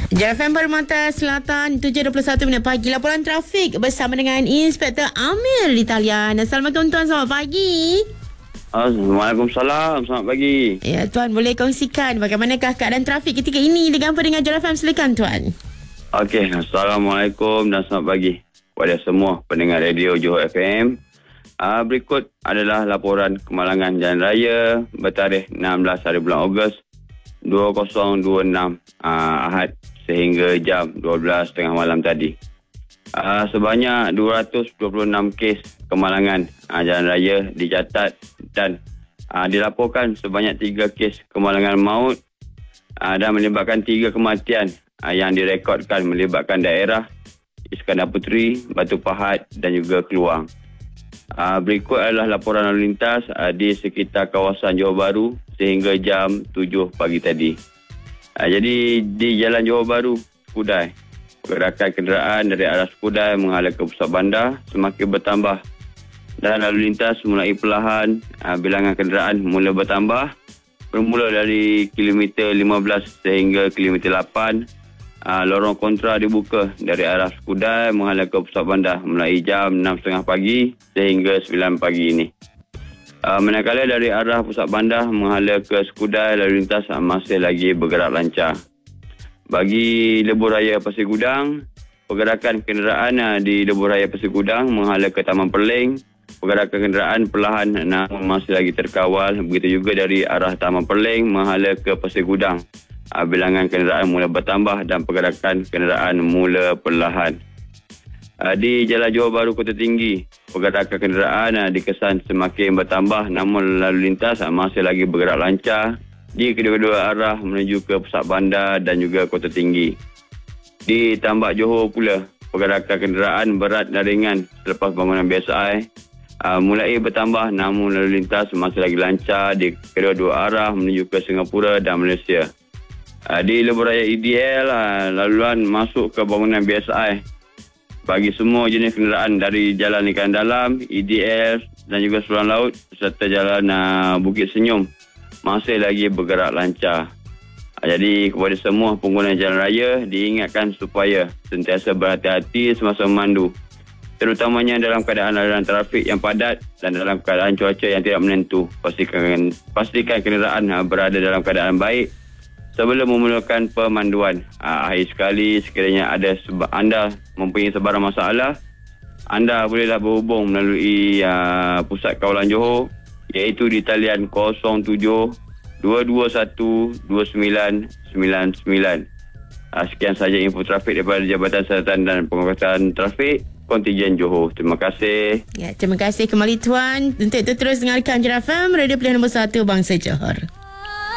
JFM Permata Selatan 7.21 pagi. Laporan trafik bersama dengan Inspektor Amir di talian. Assalamualaikum tuan, selamat pagi. Waalaikumsalam, selamat pagi. Ya tuan, boleh kongsikan bagaimanakah keadaan trafik ketika ini dengan pendengar JFM? Silakan tuan. Okey, Assalamualaikum dan selamat pagi kepada semua pendengar radio Johor FM. Berikut adalah laporan kemalangan jalan raya bertarikh 16 hari bulan Ogos 2026 Ahad sehingga jam 12.30 malam tadi. Sebanyak 226 kes kemalangan jalan raya dicatat dan dilaporkan sebanyak 3 kes kemalangan maut dan melibatkan 3 kematian yang direkodkan melibatkan daerah Iskandar Puteri, Batu Pahat dan juga Keluang. Berikut adalah laporan lalu lintas di sekitar kawasan Johor Bahru sehingga jam 7 pagi tadi. Jadi di Jalan Johor Bahru, Skudai, pergerakan kenderaan dari arah Skudai menghala ke pusat bandar semakin bertambah dan lalu lintas mulai perlahan. Bilangan kenderaan mula bertambah bermula dari kilometer 15 sehingga kilometer 8. Lorong kontra dibuka dari arah Skudai menghala ke pusat bandar mulai jam 6.30 pagi sehingga 9 pagi ini. Manakala dari arah pusat bandar menghala ke Skudai, lalu lintas masih lagi bergerak lancar. Bagi Lebuh Raya Pasir Gudang, pergerakan kenderaan di Lebuh Raya Pasir Gudang menghala ke Taman Perling, pergerakan kenderaan perlahan namun masih lagi terkawal. Begitu juga dari arah Taman Perling menghala ke Pasir Gudang. Bilangan kenderaan mula bertambah dan pergerakan kenderaan mula perlahan. Di Jalan Johor Bahru Kota Tinggi, pergerakan kenderaan dikesan semakin bertambah namun lalu lintas masih lagi bergerak lancar di kedua-dua arah menuju ke pusat bandar dan juga Kota Tinggi. Di Tambak Johor pula, pergerakan kenderaan berat dan ringan selepas bangunan BSI mulai bertambah namun lalu lintas masih lagi lancar di kedua-dua arah menuju ke Singapura dan Malaysia. Di Lebuh Raya EDL, laluan masuk ke bangunan BSI bagi semua jenis kenderaan dari Jalan Ikan Dalam, EDL dan juga Seluruh Laut serta Jalan Bukit Senyum masih lagi bergerak lancar. Jadi kepada semua pengguna jalan raya diingatkan supaya sentiasa berhati-hati semasa memandu, terutamanya dalam keadaan aliran trafik yang padat dan dalam keadaan cuaca yang tidak menentu. Pastikan kenderaan berada dalam keadaan baik sebelum memulakan pemanduan. Akhir sekali, sekiranya anda mempunyai sebarang masalah, anda bolehlah berhubung melalui Pusat Kawalan Johor iaitu di talian 07 221 2999. Sekian sahaja info trafik daripada Jabatan Siasatan dan Pengawatan Trafik Kontijen Johor. Terima kasih. Ya, terima kasih kembali tuan. Untuk itu terus dengarkan JFM, radio pilihan nombor 1 Bangsa Johor.